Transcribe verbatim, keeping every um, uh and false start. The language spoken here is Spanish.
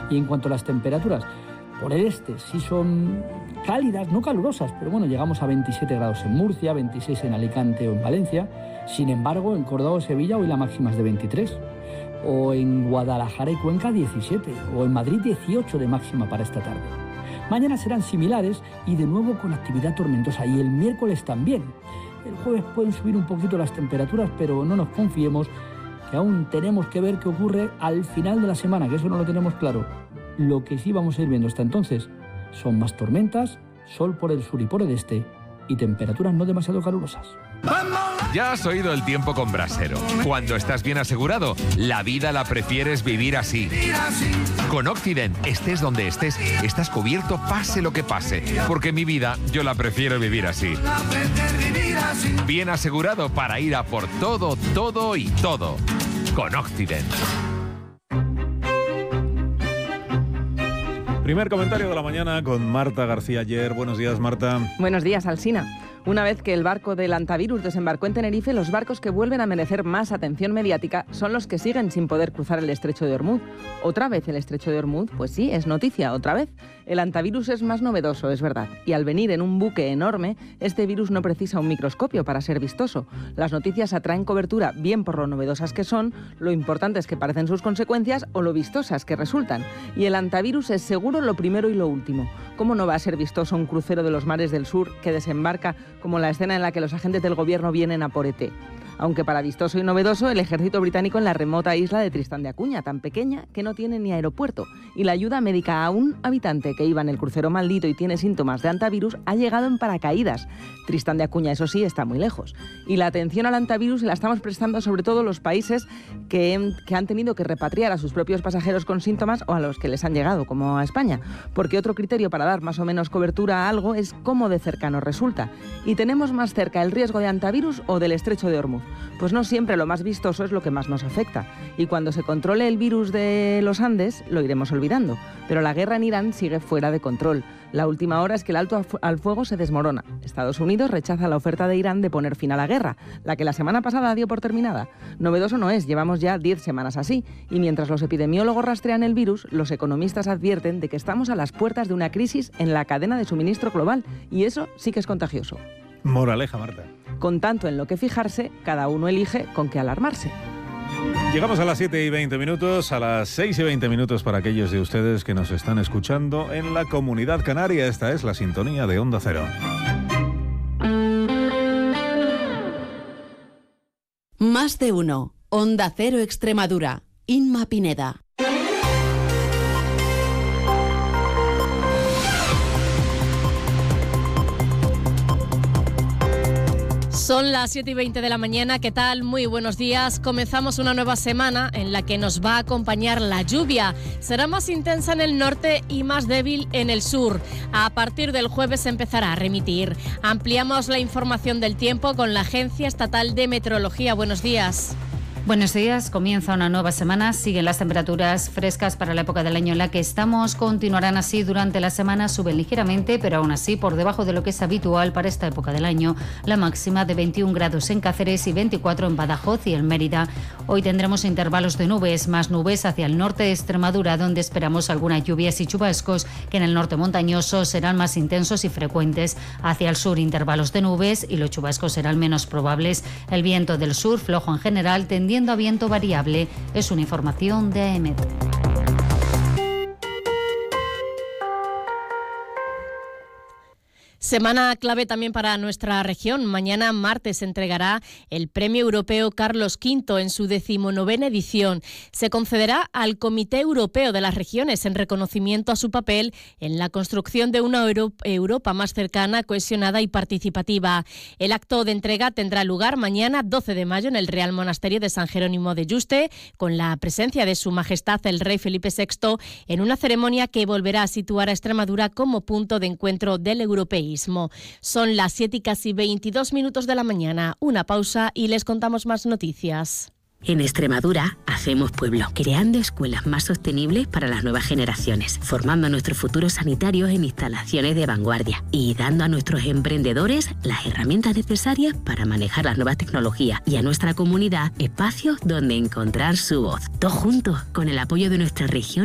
Y en cuanto a las temperaturas, por el este sí son cálidas, no calurosas, pero bueno, llegamos a veintisiete grados en Murcia, veintiséis en Alicante o en Valencia. Sin embargo, en Córdoba o Sevilla hoy la máxima es de veintitrés. O en Guadalajara y Cuenca diecisiete. O en Madrid dieciocho de máxima para esta tarde. Mañana serán similares y de nuevo con actividad tormentosa. Y el miércoles también. El jueves pueden subir un poquito las temperaturas, pero no nos confiemos, que aún tenemos que ver qué ocurre al final de la semana, que eso no lo tenemos claro. Lo que sí vamos a ir viendo hasta entonces son más tormentas, sol por el sur y por el este y temperaturas no demasiado calurosas. Ya has oído el tiempo con Brasero. Cuando estás bien asegurado, la vida la prefieres vivir así. Con Occident, estés donde estés, estás cubierto pase lo que pase. Porque mi vida, yo la prefiero vivir así. Bien asegurado para ir a por todo, todo y todo. Con Occident. Primer comentario de la mañana con Marta García Ayer. Buenos días, Marta. Buenos días, Alsina. Una vez que el barco del antivirus desembarcó en Tenerife, los barcos que vuelven a merecer más atención mediática son los que siguen sin poder cruzar el estrecho de Ormuz. ¿Otra vez el estrecho de Ormuz? Pues sí, es noticia, otra vez. El antivirus es más novedoso, es verdad. Y al venir en un buque enorme, este virus no precisa un microscopio para ser vistoso. Las noticias atraen cobertura bien por lo novedosas que son, lo importantes que parecen sus consecuencias o lo vistosas que resultan. Y el antivirus es seguro lo primero y lo último. ¿Cómo no va a ser vistoso un crucero de los mares del sur que desembarca como la escena en la que los agentes del gobierno vienen a por E T? Aunque para vistoso y novedoso, el ejército británico en la remota isla de Tristán de Acuña, tan pequeña que no tiene ni aeropuerto. Y la ayuda médica a un habitante que iba en el crucero maldito y tiene síntomas de antivirus ha llegado en paracaídas. Tristán de Acuña, eso sí, está muy lejos. Y la atención al antivirus la estamos prestando sobre todo los países que, que han tenido que repatriar a sus propios pasajeros con síntomas o a los que les han llegado, como a España. Porque otro criterio para dar más o menos cobertura a algo es cómo de cercano resulta. ¿Y tenemos más cerca el riesgo de antivirus o del estrecho de Ormuz? Pues no siempre lo más vistoso es lo que más nos afecta. Y cuando se controle el virus de los Andes, lo iremos olvidando. Pero la guerra en Irán sigue fuera de control. La última hora es que el alto al fuego se desmorona. Estados Unidos rechaza la oferta de Irán de poner fin a la guerra, la que la semana pasada dio por terminada. Novedoso no es, llevamos ya diez semanas así. Y mientras los epidemiólogos rastrean el virus, los economistas advierten de que estamos a las puertas de una crisis en la cadena de suministro global. Y eso sí que es contagioso. Moraleja, Marta. Con tanto en lo que fijarse, cada uno elige con qué alarmarse. Llegamos a las siete y veinte minutos, a las seis y veinte minutos para aquellos de ustedes que nos están escuchando en la Comunidad Canaria. Esta es la sintonía de Onda Cero. Más de uno. Onda Cero Extremadura. Inma Pineda. Son las siete y veinte de la mañana, ¿qué tal? Muy buenos días. Comenzamos una nueva semana en la que nos va a acompañar la lluvia. Será más intensa en el norte y más débil en el sur. A partir del jueves empezará a remitir. Ampliamos la información del tiempo con la Agencia Estatal de Meteorología. Buenos días. Buenos días, comienza una nueva semana, siguen las temperaturas frescas para la época del año en la que estamos, continuarán así durante la semana, suben ligeramente, pero aún así por debajo de lo que es habitual para esta época del año, la máxima de veintiún grados en Cáceres y veinticuatro en Badajoz y en Mérida. Hoy tendremos intervalos de nubes, más nubes hacia el norte de Extremadura, donde esperamos algunas lluvias y chubascos que en el norte montañoso serán más intensos y frecuentes. Hacia el sur intervalos de nubes y los chubascos serán menos probables. El viento del sur flojo en general, tendiendo a viento variable. Es una información de A E M E T. Semana clave también para nuestra región. Mañana martes se entregará el Premio Europeo Carlos quinto en su decimonovena edición. Se concederá al Comité Europeo de las Regiones en reconocimiento a su papel en la construcción de una Europa más cercana, cohesionada y participativa. El acto de entrega tendrá lugar mañana doce de mayo en el Real Monasterio de San Jerónimo de Yuste, con la presencia de Su Majestad el Rey Felipe sexto, en una ceremonia que volverá a situar a Extremadura como punto de encuentro del europeísmo. Son las siete y casi veintidós minutos de la mañana. Una pausa y les contamos más noticias. En Extremadura hacemos pueblo, creando escuelas más sostenibles para las nuevas generaciones, formando a nuestros futuros sanitarios en instalaciones de vanguardia y dando a nuestros emprendedores las herramientas necesarias para manejar las nuevas tecnologías y a nuestra comunidad espacios donde encontrar su voz. Todos juntos, con el apoyo de nuestra región